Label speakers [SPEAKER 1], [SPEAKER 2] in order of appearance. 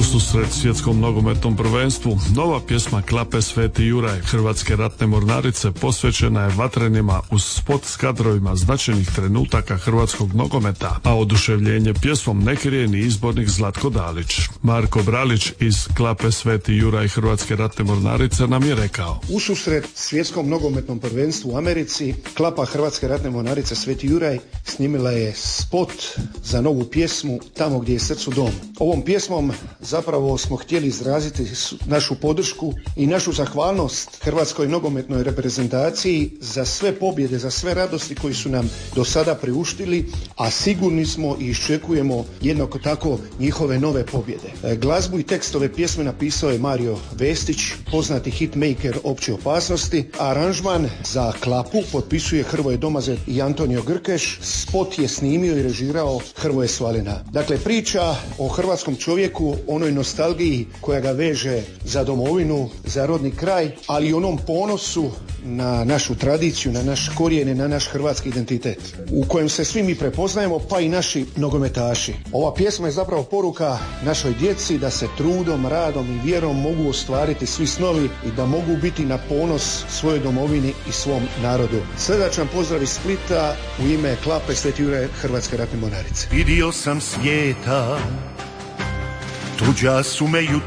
[SPEAKER 1] Ususret svjetskom nogometnom prvenstvu, nova pjesma Klape Sveti Juraj Hrvatske ratne mornarice posvećena je vatrenima uz spot s kadrovima značajnih trenutaka hrvatskog nogometa, a oduševljenje pjesmom ne krije ni izbornik Zlatko Dalić. Marko Bralić iz Klape Sveti Juraj Hrvatske ratne mornarice nam je rekao:
[SPEAKER 2] Ususret svjetskom nogometnom prvenstvu u Americi, Klapa Hrvatske ratne mornarice Sveti Juraj snimila je spot za novu pjesmu Tamo gdje je srcu dom. Ovom pjesmom zapravo smo htjeli izraziti našu podršku i našu zahvalnost hrvatskoj nogometnoj reprezentaciji za sve pobjede, za sve radosti koji su nam do sada priuštili, a sigurni smo i iščekujemo jednako tako njihove nove pobjede. Glazbu i tekstove pjesme napisao je Mario Vestić, poznati hitmaker Opće opasnosti. Aranžman za Klapu potpisuje Hrvoje Domazet i Antonio Grkeš. Spot je snimio i režirao Hrvoje Svalina. Dakle, priča o hrvatskom čovjeku, onoj nostalgiji koja ga veže za domovinu, za rodni kraj, ali i onom ponosu na našu tradiciju, na naš korijene, na naš hrvatski identitet, u kojem se svi mi prepoznajemo, pa i naši nogometaši. Ova pjesma je zapravo poruka našoj djeci da se trudom, radom i vjerom mogu ostvariti svi snovi i da mogu biti na ponos svojoj domovini i svom narodu. Srdačan pozdrav iz Splita u ime Klape Sveti Juraj Hrvatske ratne mornarice.
[SPEAKER 3] Vidio sam svijeta, tuđa su me